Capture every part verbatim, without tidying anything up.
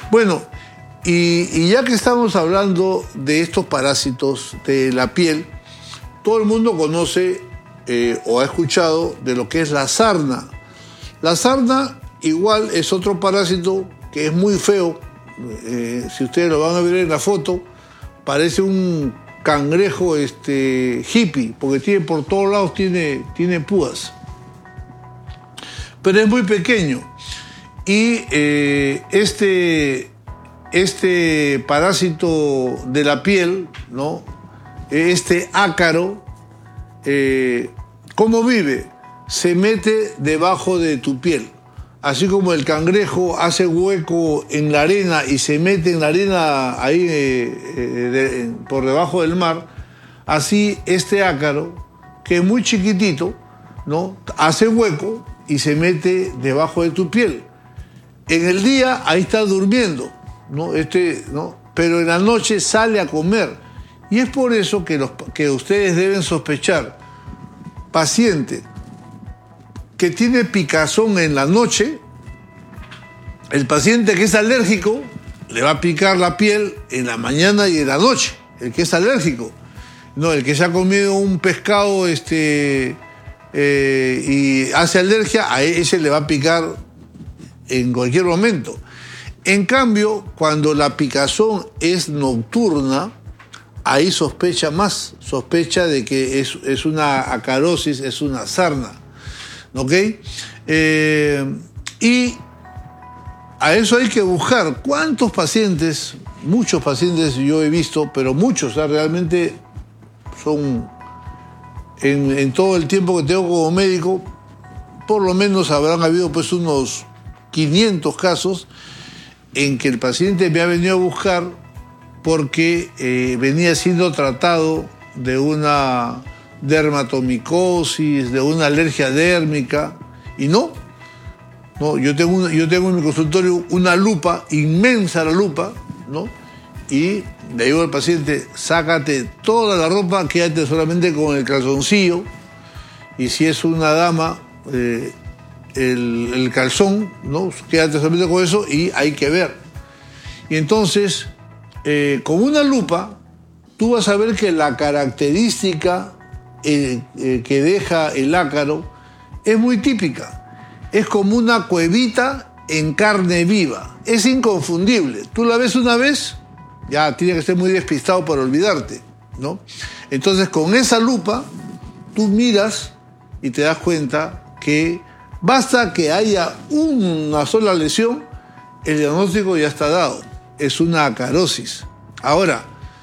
Bueno, y, y ya que estamos hablando de estos parásitos de la piel, todo el mundo conoce eh, o ha escuchado de lo que es la sarna. La sarna igual es otro parásito que es muy feo. Eh, si ustedes lo van a ver en la foto, parece un cangrejo este, hippie, porque tiene por todos lados tiene, tiene púas. Pero es muy pequeño. Y eh, este, este parásito de la piel, ¿no? Este ácaro, eh, ¿cómo vive? Se mete debajo de tu piel. Así como el cangrejo hace hueco en la arena y se mete en la arena ahí eh, eh, de, por debajo del mar, así este ácaro, que es muy chiquitito, ¿no? Hace hueco y se mete debajo de tu piel. En el día ahí está durmiendo, ¿no? Este, ¿no? Pero en la noche sale a comer. Y es por eso que, los, que ustedes deben sospechar, paciente que tiene picazón en la noche, el paciente que es alérgico le va a picar la piel en la mañana y en la noche, el que es alérgico. No, el que se ha comido un pescado este, eh, y hace alergia, a ese le va a picar en cualquier momento. En cambio, cuando la picazón es nocturna, ahí sospecha más, sospecha de que es, es una acarosis, es una sarna. ¿Ok? Eh, y a eso hay que buscar cuántos pacientes, muchos pacientes yo he visto, pero muchos, o sea, realmente son, en, en todo el tiempo que tengo como médico, por lo menos habrán habido pues unos quinientos casos en que el paciente me ha venido a buscar porque eh, venía siendo tratado de una dermatomicosis, de una alergia dérmica, y no, no yo, tengo una, yo tengo en mi consultorio una lupa, inmensa la lupa, ¿no? Y le digo al paciente, sácate toda la ropa, quédate solamente con el calzoncillo, y si es una dama, eh, el, el calzón, ¿no? Quédate solamente con eso y hay que ver. Y entonces, eh, con una lupa, tú vas a ver que la característica Eh, eh, que deja el ácaro es muy típica. Es como una cuevita en carne viva. Es inconfundible. Tú la ves una vez, ya tiene que ser muy despistado para olvidarte, ¿no? Entonces, con esa lupa, tú miras y te das cuenta que basta que haya una sola lesión, el diagnóstico ya está dado. Es una acarosis. Ahora,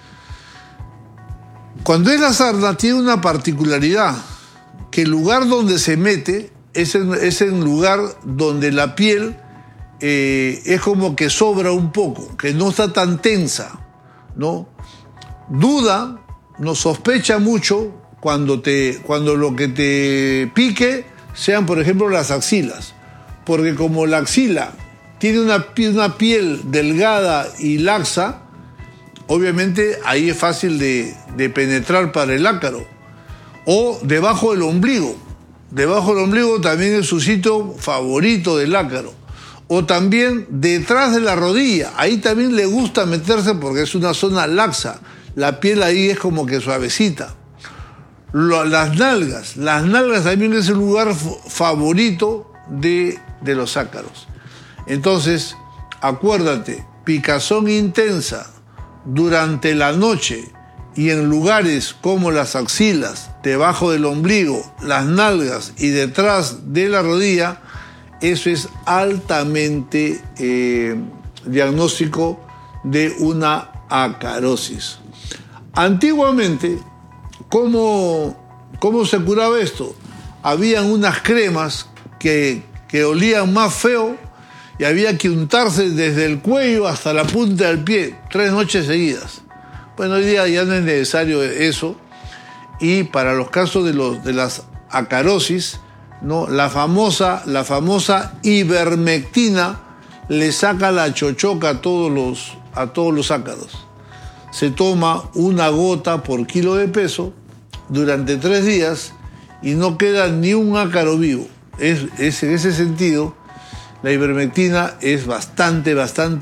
cuando es la sarna, tiene una particularidad, que el lugar donde se mete es en, es en lugar donde la piel eh, es como que sobra un poco, que no está tan tensa, ¿no? Duda, no sospecha mucho cuando, te, cuando lo que te pique sean, por ejemplo, las axilas, porque como la axila tiene una, una piel delgada y laxa, obviamente ahí es fácil de, de penetrar para el ácaro. O debajo del ombligo. Debajo del ombligo también es su sitio favorito del ácaro. O también detrás de la rodilla. Ahí también le gusta meterse porque es una zona laxa. La piel ahí es como que suavecita. Lo, las nalgas. Las nalgas también es el lugar favorito de, de los ácaros. Entonces, acuérdate, picazón intensa durante la noche y en lugares como las axilas, debajo del ombligo, las nalgas y detrás de la rodilla, eso es altamente eh, diagnóstico de una acarosis. Antiguamente, ¿cómo, cómo se curaba esto? Habían unas cremas que, que olían más feo y había que untarse desde el cuello hasta la punta del pie, tres noches seguidas. Bueno, hoy día ya no es necesario eso. Y para los casos de, los, de las acarosis, ¿no? la, famosa, la famosa ivermectina le saca la chochoca a todos los, a todos los ácaros. Se toma una gota por kilo de peso durante tres días y no queda ni un ácaro vivo. Es, es en ese sentido, la ivermectina es bastante, bastante